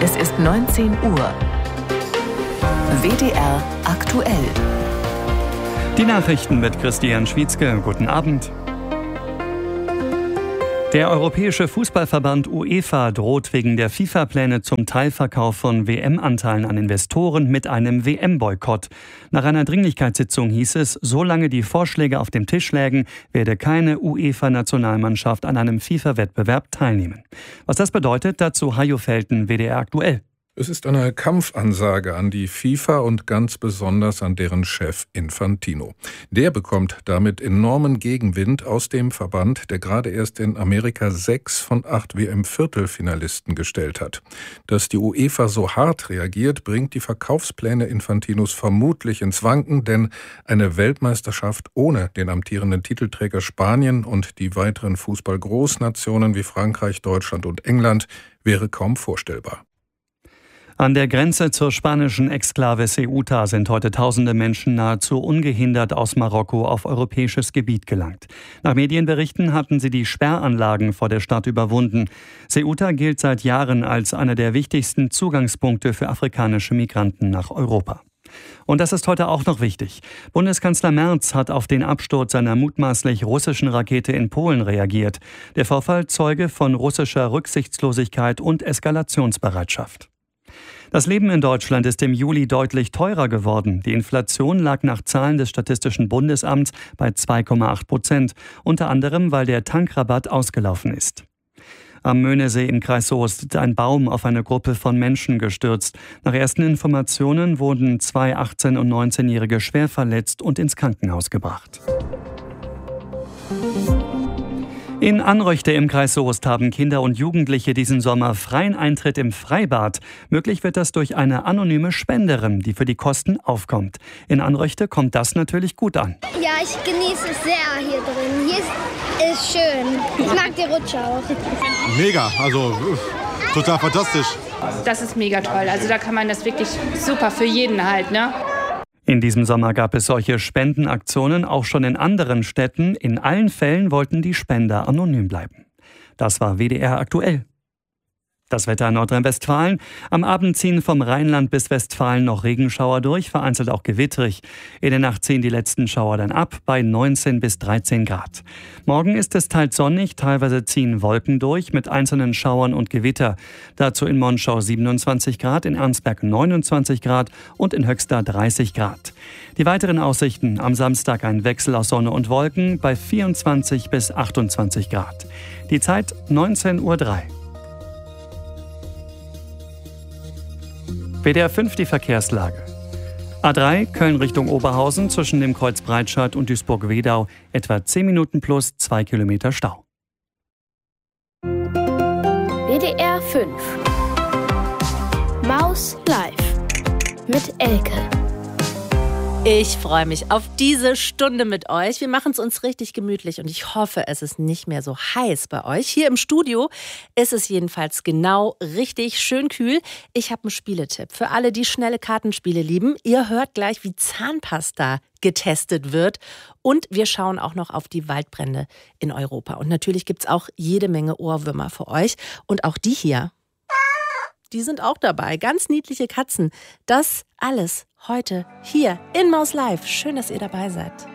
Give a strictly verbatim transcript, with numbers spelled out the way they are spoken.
Es ist neunzehn Uhr. W D R aktuell. Die Nachrichten mit Christian Schwietzke. Guten Abend. Der Europäische Fußballverband UEFA droht wegen der FIFA-Pläne zum Teilverkauf von W M-Anteilen an Investoren mit einem W M-Boykott. Nach einer Dringlichkeitssitzung hieß es, solange die Vorschläge auf dem Tisch lägen, werde keine UEFA-Nationalmannschaft an einem FIFA-Wettbewerb teilnehmen. Was das bedeutet, dazu Hajo Felten, W D R aktuell. Es ist eine Kampfansage an die FIFA und ganz besonders an deren Chef Infantino. Der bekommt damit enormen Gegenwind aus dem Verband, der gerade erst in Amerika sechs von acht W M-Viertelfinalisten gestellt hat. Dass die UEFA so hart reagiert, bringt die Verkaufspläne Infantinos vermutlich ins Wanken, denn eine Weltmeisterschaft ohne den amtierenden Titelträger Spanien und die weiteren Fußball-Großnationen wie Frankreich, Deutschland und England wäre kaum vorstellbar. An der Grenze zur spanischen Exklave Ceuta sind heute tausende Menschen nahezu ungehindert aus Marokko auf europäisches Gebiet gelangt. Nach Medienberichten hatten sie die Sperranlagen vor der Stadt überwunden. Ceuta gilt seit Jahren als einer der wichtigsten Zugangspunkte für afrikanische Migranten nach Europa. Und das ist heute auch noch wichtig. Bundeskanzler Merz hat auf den Absturz einer mutmaßlich russischen Rakete in Polen reagiert. Der Vorfall zeuge von russischer Rücksichtslosigkeit und Eskalationsbereitschaft. Das Leben in Deutschland ist im Juli deutlich teurer geworden. Die Inflation lag nach Zahlen des Statistischen Bundesamts bei zwei Komma acht Prozent, unter anderem, weil der Tankrabatt ausgelaufen ist. Am Möhnesee im Kreis Soest ist ein Baum auf eine Gruppe von Menschen gestürzt. Nach ersten Informationen wurden zwei achtzehn- und neunzehnjährige schwer verletzt und ins Krankenhaus gebracht. In Anröchte im Kreis Soest haben Kinder und Jugendliche diesen Sommer freien Eintritt im Freibad. Möglich wird das durch eine anonyme Spenderin, die für die Kosten aufkommt. In Anröchte kommt das natürlich gut an. Ja, ich genieße es sehr hier drin. Hier ist, ist schön. Ich mag die Rutsche auch. Mega, also total fantastisch. Das ist mega toll. Also da kann man das wirklich super für jeden halt, ne? In diesem Sommer gab es solche Spendenaktionen auch schon in anderen Städten. In allen Fällen wollten die Spender anonym bleiben. Das war W D R aktuell. Das Wetter in Nordrhein-Westfalen. Am Abend ziehen vom Rheinland bis Westfalen noch Regenschauer durch, vereinzelt auch gewitterig. In der Nacht ziehen die letzten Schauer dann ab bei neunzehn bis dreizehn Grad. Morgen ist es teils sonnig, teilweise ziehen Wolken durch mit einzelnen Schauern und Gewitter. Dazu in Monschau siebenundzwanzig Grad, in Arnsberg neunundzwanzig Grad und in Höxter dreißig Grad. Die weiteren Aussichten: am Samstag ein Wechsel aus Sonne und Wolken bei vierundzwanzig bis achtundzwanzig Grad. Die Zeit neunzehn Uhr drei. W D R fünf die Verkehrslage. A drei Köln Richtung Oberhausen zwischen dem Kreuz Breitscheid und Duisburg-Wedau etwa zehn Minuten plus zwei Kilometer Stau. W D R fünf Maus Live mit Elke. Ich freue mich auf diese Stunde mit euch. Wir machen es uns richtig gemütlich und ich hoffe, es ist nicht mehr so heiß bei euch. Hier im Studio ist es jedenfalls genau richtig schön kühl. Ich habe einen Spieletipp für alle, die schnelle Kartenspiele lieben. Ihr hört gleich, wie Zahnpasta getestet wird. Und wir schauen auch noch auf die Waldbrände in Europa. Und natürlich gibt es auch jede Menge Ohrwürmer für euch. Und auch die hier, die sind auch dabei. Ganz niedliche Katzen. Das alles heute hier in Maus Live. Schön, dass ihr dabei seid.